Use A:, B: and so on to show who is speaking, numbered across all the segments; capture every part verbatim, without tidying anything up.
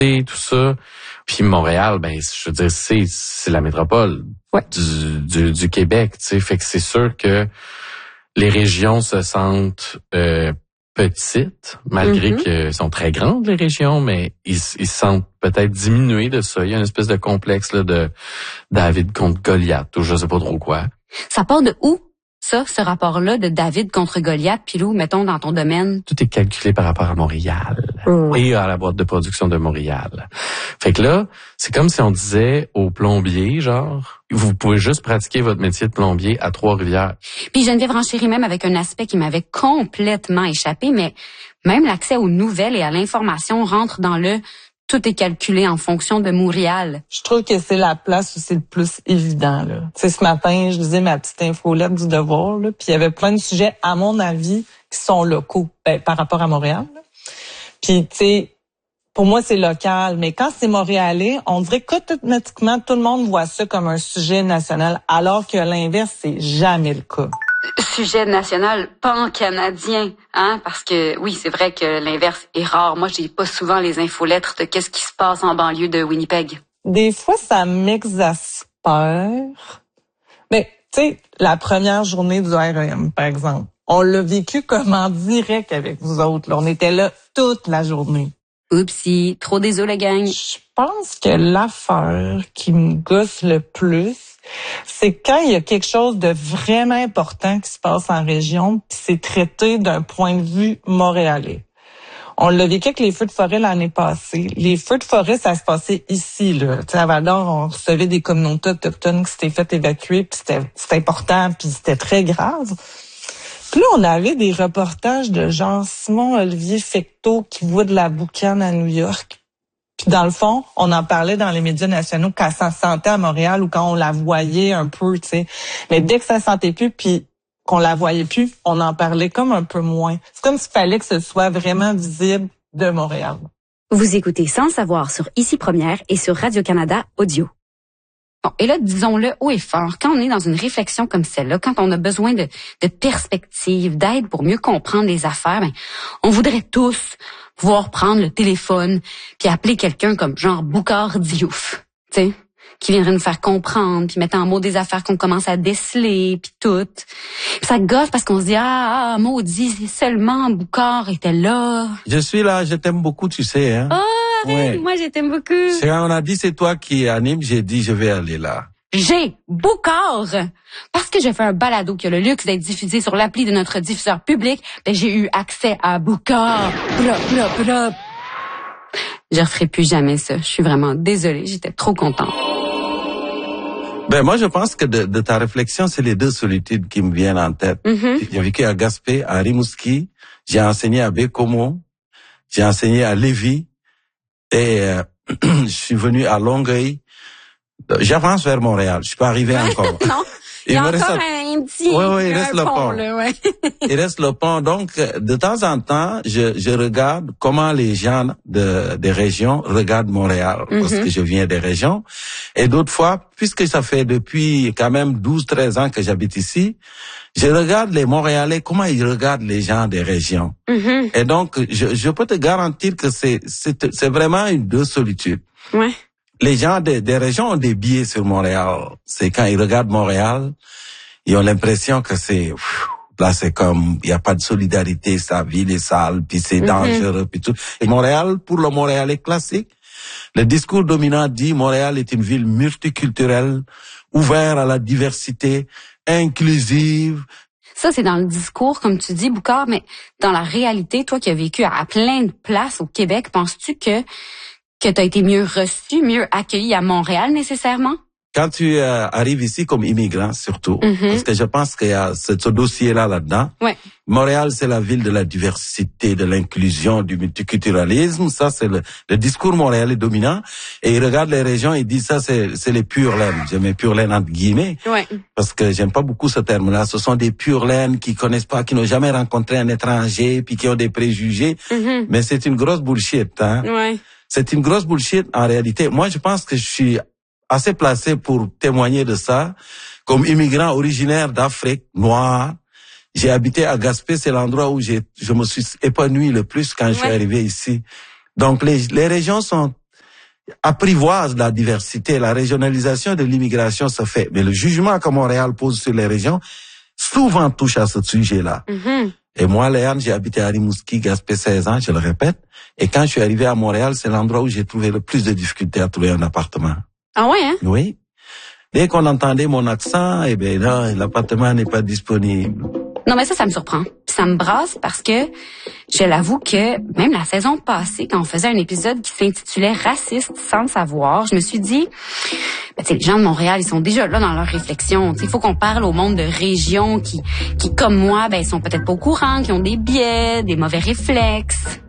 A: et tout ça. Puis Montréal, ben je veux dire, c'est c'est la métropole
B: ouais.
A: du, du du Québec, tu sais, fait que c'est sûr que les régions se sentent euh, petites, malgré mm-hmm. qu'elles sont très grandes les régions, mais ils ils se sentent peut-être diminués de ça. Il y a une espèce de complexe là de David contre Goliath ou je sais pas trop quoi.
B: Ça part de où? Ça, ce rapport-là de David contre Goliath, Pilou, mettons dans ton domaine?
A: Tout est calculé par rapport à Montréal
B: mmh.
A: et à la boîte de production de Montréal. Fait que là, c'est comme si on disait aux plombiers, genre, vous pouvez juste pratiquer votre métier de plombier à Trois-Rivières.
B: Puis Geneviève Renchéry, même avec un aspect qui m'avait complètement échappé, mais même l'accès aux nouvelles et à l'information rentre dans le tout est calculé en fonction de Montréal.
C: Je trouve que c'est la place où c'est le plus évident, là. Tu sais, ce matin, je lisais ma petite infolette du Devoir, là, puis il y avait plein de sujets, à mon avis, qui sont locaux, ben, par rapport à Montréal, là. Puis, tu sais, pour moi, c'est local, mais quand c'est montréalais, on dirait qu'automatiquement, tout le monde voit ça comme un sujet national, alors que l'inverse, c'est jamais le cas.
B: Sujet national pan-canadien, hein, parce que oui, c'est vrai que l'inverse est rare. Moi, j'ai pas souvent les infolettres de qu'est-ce qui se passe en banlieue de Winnipeg.
C: Des fois, ça m'exaspère. Mais, tu sais, la première journée du R E M, par exemple, on l'a vécu comme en direct avec vous autres, là. On était là toute la journée.
B: Oupsie, trop désolé, gang.
C: Je pense que l'affaire qui me gosse le plus, c'est quand il y a quelque chose de vraiment important qui se passe en région, puis c'est traité d'un point de vue montréalais. On l'a vécu avec les feux de forêt l'année passée. Les feux de forêt, ça se passait ici, là. Tu sais, à Val-d'Or, on recevait des communautés autochtones qui s'étaient fait évacuer, puis c'était, c'était important, puis c'était très grave. Puis là, on avait des reportages de genre Simon-Olivier Fecteau qui voit de la boucane à New York. Puis dans le fond, on en parlait dans les médias nationaux quand ça se sentait à Montréal ou quand on la voyait un peu, tu sais. Mais dès que ça se sentait plus, puis qu'on la voyait plus, on en parlait comme un peu moins. C'est comme s'il fallait que ce soit vraiment visible de Montréal.
B: Vous écoutez Sans savoir sur Ici Première et sur Radio-Canada Audio. Bon, et là, disons-le haut et fort, quand on est dans une réflexion comme celle-là, quand on a besoin de, de perspective, d'aide pour mieux comprendre les affaires, ben, on voudrait tous pouvoir prendre le téléphone puis appeler quelqu'un comme genre Boucard Diouf, tu sais, qui viendrait nous faire comprendre puis mettre en mots des affaires qu'on commence à déceler puis tout. Puis ça gosse parce qu'on se dit ah, ah maudit, seulement Boucard était là.
D: Je suis là, je t'aime beaucoup, tu sais, hein.
B: Oh, ouais. Moi je t'aime beaucoup.
D: C'est quand on a dit c'est toi qui anime, j'ai dit je vais aller là.
B: J'ai Boucard. Parce que j'ai fait un balado qui a le luxe d'être diffusé sur l'appli de notre diffuseur public, ben j'ai eu accès à Boucard. Bla, bla, bla. Je referai plus jamais ça. Je suis vraiment désolée, j'étais trop contente.
D: Ben moi je pense que de, de ta réflexion, c'est les deux solitudes qui me viennent en tête. Mm-hmm. J'ai vécu à Gaspé, à Rimouski, j'ai enseigné à Bécomo, j'ai enseigné à Lévis et euh, je suis venu à Longueuil. J'avance vers Montréal. Je suis pas arrivé encore.
B: Non. Il y a encore un petit
D: oui, oui, il reste le pont. pont.
B: Là, ouais.
D: Il reste le pont. Donc, de temps en temps, je, je regarde comment les gens de, des régions regardent Montréal. Mm-hmm. Parce que je viens des régions. Et d'autres fois, puisque ça fait depuis quand même douze, treize ans que j'habite ici, je regarde les Montréalais, comment ils regardent les gens des régions. Mm-hmm. Et donc, je, je peux te garantir que c'est, c'est, c'est vraiment une deux solitudes.
B: Ouais.
D: Les gens des, des régions ont des biais sur Montréal. C'est quand ils regardent Montréal, ils ont l'impression que c'est pff, là c'est comme il y a pas de solidarité, sa ville est sale, puis c'est mm-hmm. dangereux, puis tout. Et Montréal, pour le Montréalais classique, le discours dominant dit Montréal est une ville multiculturelle, ouverte à la diversité, inclusive.
B: Ça, c'est dans le discours, comme tu dis, Boucard, mais dans la réalité, toi qui as vécu à plein de places au Québec, penses-tu que que tu as été mieux reçu, mieux accueilli à Montréal nécessairement?
D: Quand tu euh, arrives ici comme immigrant surtout, mm-hmm. parce que je pense qu'il y a ce, ce dossier-là là-dedans.
B: Ouais.
D: Montréal, c'est la ville de la diversité, de l'inclusion, du multiculturalisme. Ça, c'est le, le discours montréalais dominant. Et ils regardent les régions et ils disent ça, c'est, c'est les pures laines. Je mets pure laine entre guillemets.
B: Ouais.
D: Parce que j'aime pas beaucoup ce terme-là. Ce sont des pures laines qui connaissent pas, qui n'ont jamais rencontré un étranger, puis qui ont des préjugés. Mm-hmm. Mais c'est une grosse bullshit, hein.
B: Ouais.
D: C'est une grosse bullshit en réalité. Moi, je pense que je suis assez placé pour témoigner de ça. Comme immigrant originaire d'Afrique noire, j'ai habité à Gaspé, c'est l'endroit où j'ai, je me suis épanoui le plus quand ouais. je suis arrivé ici. Donc les, les régions sont apprivoise la diversité. La régionalisation de l'immigration se fait. Mais le jugement que Montréal pose sur les régions souvent touche à ce sujet-là. Mm-hmm. Et moi, Léane, j'ai habité à Rimouski, Gaspé, seize ans, je le répète. Et quand je suis arrivé à Montréal, c'est l'endroit où j'ai trouvé le plus de difficultés à trouver un appartement.
B: Ah ouais, hein?
D: Oui. Dès qu'on entendait mon accent, eh bien là, l'appartement n'est pas disponible.
B: Non, mais ça, ça me surprend. Puis ça me brasse parce que je l'avoue que même la saison passée, quand on faisait un épisode qui s'intitulait « Raciste sans le savoir », je me suis dit, ben, tu sais, les gens de Montréal, ils sont déjà là dans leur réflexion. Il faut qu'on parle au monde de régions qui, qui comme moi, ben, ils sont peut-être pas au courant, qui ont des biais, des mauvais réflexes.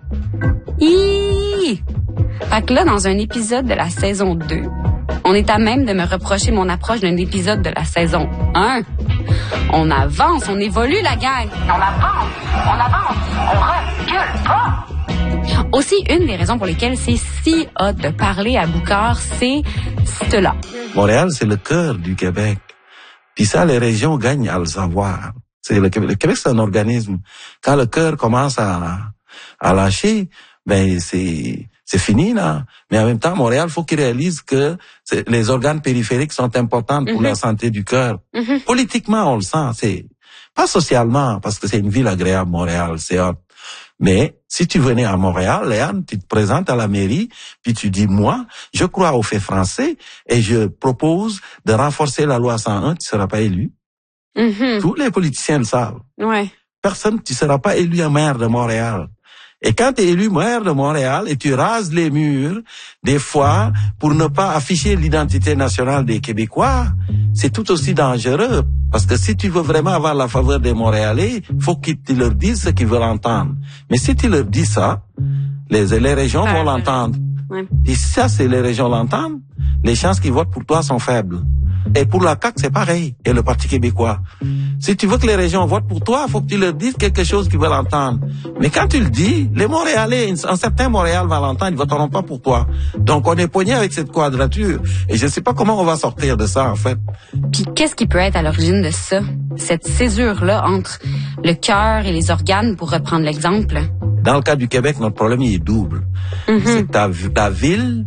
B: Hi! Fait que là, dans un épisode de la saison deux, on est à même de me reprocher mon approche d'un épisode de la saison un. On avance, on évolue, la gang. On avance, on avance, on recule pas. Aussi, une des raisons pour lesquelles c'est si hot de parler à Boucard, c'est cela.
D: Montréal, c'est le cœur du Québec. Puis ça, les régions gagnent à le savoir. C'est le Québec, le Québec, c'est un organisme. Quand le cœur commence à, à lâcher, ben c'est c'est fini là. Mais en même temps, Montréal, faut qu'il réalise que les organes périphériques sont importants pour mm-hmm. la santé du cœur. Mm-hmm. Politiquement, on le sent. C'est pas socialement, parce que c'est une ville agréable, Montréal. C'est hot. Mais si tu venais à Montréal, Léane, tu te présentes à la mairie, puis tu dis, moi, je crois aux faits français et je propose de renforcer la loi cent un, tu seras pas élu. Mm-hmm. Tous les politiciens le savent.
B: Ouais.
D: Personne, tu seras pas élu un maire de Montréal. Et quand tu es élu maire de Montréal et tu rases les murs, des fois, pour ne pas afficher l'identité nationale des Québécois, c'est tout aussi dangereux. Parce que si tu veux vraiment avoir la faveur des Montréalais, faut que tu leur dises ce qu'ils veulent entendre. Mais si tu leur dis ça, les, les régions vont l'entendre. Ouais. Et si ça, c'est les régions l'entendent, les chances qu'ils votent pour toi sont faibles. Et pour la C A Q, c'est pareil. Et le Parti québécois. Si tu veux que les régions votent pour toi, il faut que tu leur dises quelque chose qu'ils veulent entendre. Mais quand tu le dis, les Montréalais, un certain Montréal va l'entendre, ils voteront pas pour toi. Donc on est poigné avec cette quadrature. Et je ne sais pas comment on va sortir de ça, en fait.
B: Puis qu'est-ce qui peut être à l'origine de ça? Cette césure-là entre le cœur et les organes, pour reprendre l'exemple?
D: Dans le cas du Québec, notre problème il est double. Mm-hmm. C'est ta, ta ville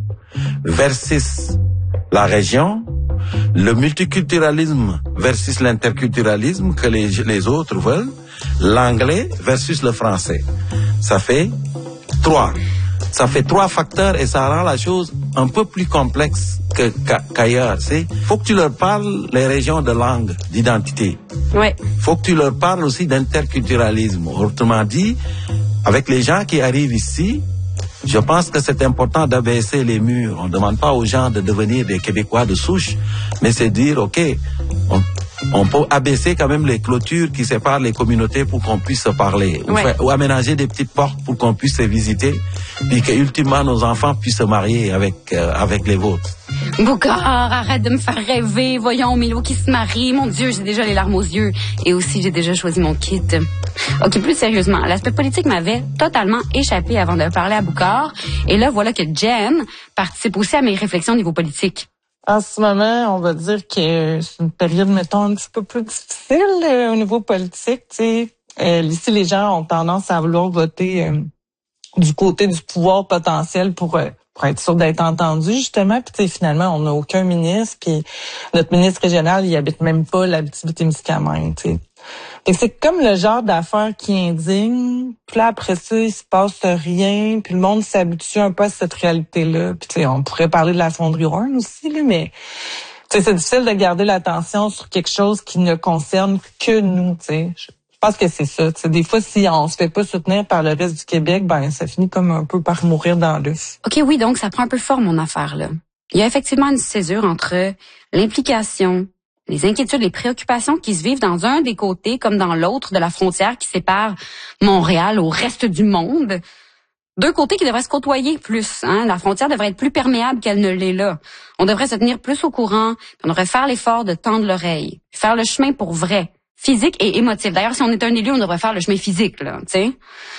D: versus la région, le multiculturalisme versus l'interculturalisme que les, les autres veulent, l'anglais versus le français. Ça fait trois. Ça fait trois facteurs et ça rend la chose un peu plus complexe que, qu'ailleurs. C'est, faut que tu leur parles les régions de langue, d'identité.
B: Ouais.
D: Faut que tu leur parles aussi d'interculturalisme. Autrement dit, avec les gens qui arrivent ici, je pense que c'est important d'abaisser les murs. On ne demande pas aux gens de devenir des Québécois de souche, mais c'est dire, OK, on, on peut abaisser quand même les clôtures qui séparent les communautés pour qu'on puisse se parler. Ouais. Ou, faire, ou aménager des petites portes pour qu'on puisse se visiter, puis que ultimement nos enfants puissent se marier avec, euh, avec les vôtres.
B: Boucard, arrête de me faire rêver. Voyons, Milo qui se marie. Mon Dieu, j'ai déjà les larmes aux yeux. Et aussi, j'ai déjà choisi mon kit. OK, plus sérieusement, l'aspect politique m'avait totalement échappé avant de parler à Boucard. Et là, voilà que Jen participe aussi à mes réflexions au niveau politique.
C: En ce moment, on va dire que c'est une période, mettons, un petit peu plus difficile euh, au niveau politique. Tu sais, euh, ici, les gens ont tendance à vouloir voter euh, du côté du pouvoir potentiel pour... Euh, pour être sûr d'être entendu, justement. Puis, tu sais, finalement, on n'a aucun ministre. Puis, notre ministre régional, il habite même pas l'Abitibi-Témiscamingue, tu sais. Fait que c'est comme le genre d'affaires qui indigne. Puis là, après ça, il se passe rien. Puis le monde s'habitue un peu à cette réalité-là. Puis, tu sais, on pourrait parler de la fonderie Horn aussi, là, mais... Tu sais, c'est difficile de garder l'attention sur quelque chose qui ne concerne que nous, tu sais. Je pense que c'est ça. T'sais, des fois, si on se fait pas soutenir par le reste du Québec, ben ça finit comme un peu par mourir dans l'œuf.
B: OK, oui, donc ça prend un peu forme, mon affaire, là. Il y a effectivement une césure entre l'implication, les inquiétudes, les préoccupations qui se vivent dans un des côtés comme dans l'autre de la frontière qui sépare Montréal au reste du monde. Deux côtés qui devraient se côtoyer plus. Hein? La frontière devrait être plus perméable qu'elle ne l'est là. On devrait se tenir plus au courant. On devrait faire l'effort de tendre l'oreille. Faire le chemin pour vrai. Physique et émotif. D'ailleurs, si on est un élu, on devrait faire le chemin physique, là, tu sais.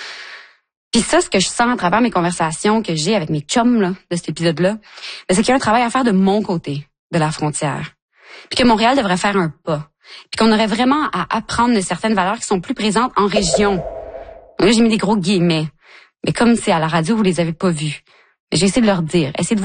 B: Puis ça, ce que je sens à travers mes conversations que j'ai avec mes chums, là, de cet épisode-là, c'est qu'il y a un travail à faire de mon côté de la frontière. Puis que Montréal devrait faire un pas. Puis qu'on aurait vraiment à apprendre de certaines valeurs qui sont plus présentes en région. Là, j'ai mis des gros guillemets. Mais comme c'est à la radio, vous les avez pas vus. J'ai essayé de leur dire. Essayez de